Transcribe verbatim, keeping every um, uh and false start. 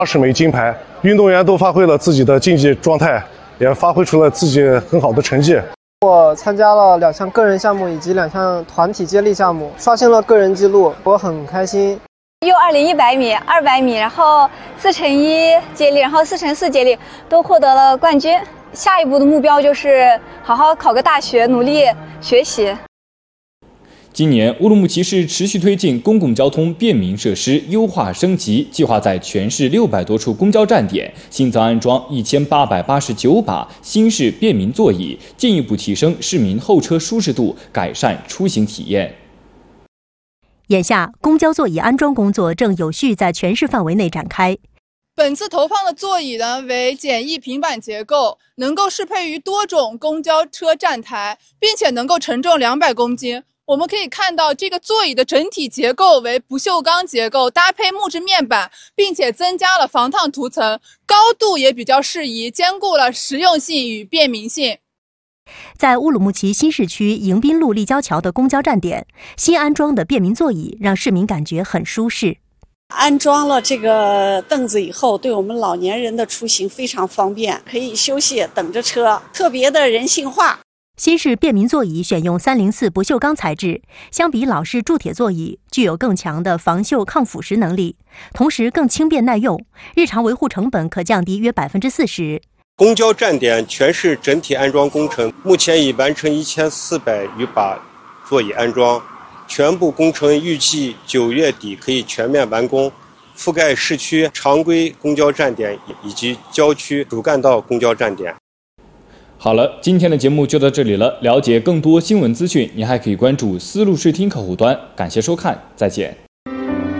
二十枚金牌，运动员都发挥了自己的竞技状态，也发挥出了自己很好的成绩。 我参加了两项个人项目以及两项团体接力项目，刷新了个人纪录，我很开心。 U 二零一百米、二百米，然后四乘一接力，然后四乘四接力都获得了冠军。下一步的目标就是好好考个大学，努力学习。 今年，乌鲁木齐市持续推进公共交通便民设施优化升级，计划在全市六百多处公交站点新增安装一千八百八十九把新式便民座椅，进一步提升市民候车舒适度，改善出行体验。 眼下，公交座椅安装工作正有序在全市范围内展开。 本次投放的座椅呢为简易平板结构，能够适配于多种公交车站台，并且能够承重两百公斤。我们可以看到，这个座椅的整体结构为不锈钢结构，搭配木质面板，并且增加了防烫涂层，高度也比较适宜，兼顾了实用性与便民性。 在乌鲁木齐新市区迎宾路立交桥的公交站点，新安装的便民座椅让市民感觉很舒适。 安装了这个凳子以后，对我们老年人的出行非常方便，可以休息等着车，特别的人性化。 新式便民座椅选用三零四不锈钢材质，相比老式铸铁座椅，具有更强的防锈抗腐蚀能力，同时更轻便耐用，日常维护成本可降低约百分之四十。 公交站点全市整体安装工程目前已完成一千四百余把座椅安装，全部工程预计九月底可以全面完工，覆盖市区常规公交站点以及郊区主干道公交站点。 好了，今天的节目就到这里了。了解更多新闻资讯，您还可以关注丝路视听客户端。感谢收看，再见。